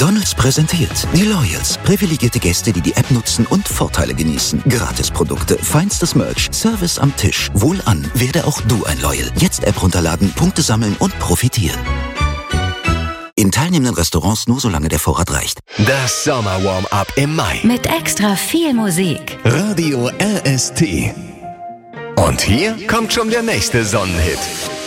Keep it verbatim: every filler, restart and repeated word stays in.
McDonald's präsentiert die Loyals. Privilegierte Gäste, die die App nutzen und Vorteile genießen. Gratisprodukte, feinstes Merch, Service am Tisch. Wohlan, werde auch du ein Loyal. Jetzt App runterladen, Punkte sammeln und profitieren. In teilnehmenden Restaurants nur solange der Vorrat reicht. Das Sommer-Warm-Up im Mai. Mit extra viel Musik. Radio R S T. Und hier kommt schon der nächste Sonnenhit.